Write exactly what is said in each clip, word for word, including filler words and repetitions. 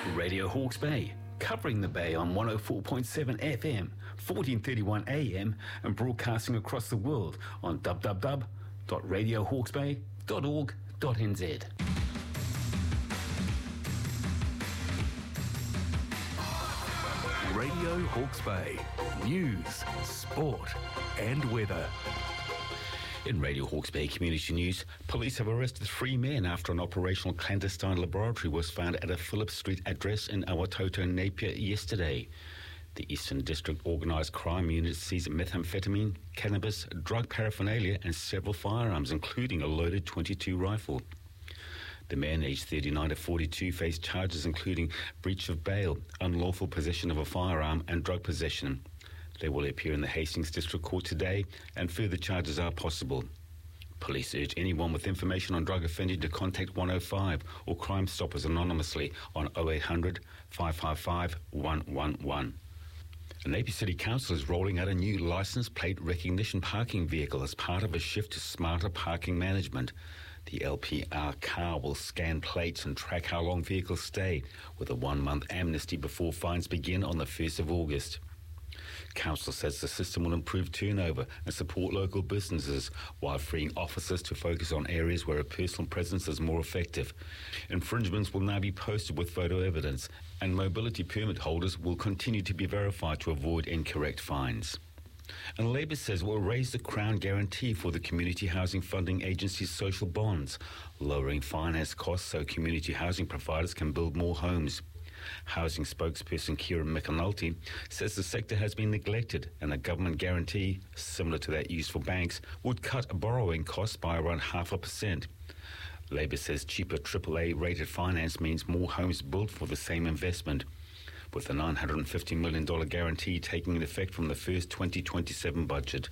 Radio Hawke's Bay, covering the Bay on one oh four point seven F M, fourteen thirty-one A M, and broadcasting across the world on w w w dot radio hawke's bay dot org dot n z. Radio Hawke's Bay. News, sport and weather. In Radio Hawke's Bay Community News, police have arrested three men after an operational clandestine laboratory was found at a Phillips Street address in Awatoto, Napier yesterday. The Eastern District Organised Crime Unit seized methamphetamine, cannabis, drug paraphernalia and several firearms, including a loaded twenty-two rifle. The men, aged thirty-nine to forty-two, face charges including breach of bail, unlawful possession of a firearm and drug possession. They will appear in the Hastings District Court today, and further charges are possible. Police urge anyone with information on drug offending to contact one oh five or Crime Stoppers anonymously on oh eight hundred, five five five, one one one. Napier City Council is rolling out a new licence plate recognition parking vehicle as part of a shift to smarter parking management. The L P R car will scan plates and track how long vehicles stay, with a one-month amnesty before fines begin on the first of August. Council says the system will improve turnover and support local businesses while freeing officers to focus on areas where a personal presence is more effective. Infringements will now be posted with photo evidence, and mobility permit holders will continue to be verified to avoid incorrect fines. And Labour says it will raise the Crown guarantee for the Community Housing Funding Agency's social bonds, lowering finance costs so community housing providers can build more homes. Housing spokesperson Kieran McAnulty says the sector has been neglected, and a government guarantee, similar to that used for banks, would cut borrowing costs by around half a percent. Labour says cheaper triple A rated finance means more homes built for the same investment, with the nine hundred fifty million dollars guarantee taking effect from the first twenty twenty-seven budget.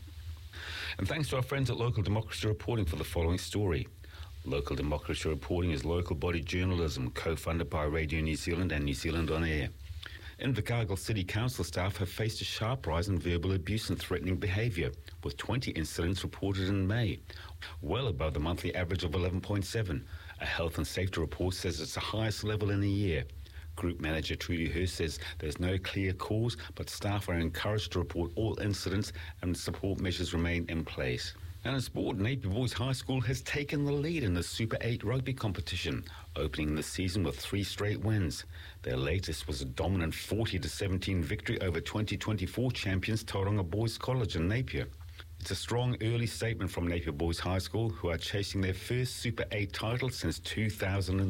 And thanks to our friends at Local Democracy Reporting for the following story. Local Democracy Reporting is local body journalism co-funded by Radio New Zealand and New Zealand On Air. Invercargill City Council staff have faced a sharp rise in verbal abuse and threatening behaviour, with twenty incidents reported in May, well above the monthly average of eleven point seven. A health and safety report says it's the highest level in a year. Group Manager Trudy Hurst says there's no clear cause, but staff are encouraged to report all incidents and support measures remain in place. And in sport, Napier Boys High School has taken the lead in the Super eight rugby competition, opening the season with three straight wins. Their latest was a dominant forty to seventeen victory over twenty twenty-four champions Tauranga Boys College in Napier. It's a strong early statement from Napier Boys High School, who are chasing their first Super eight title since two thousand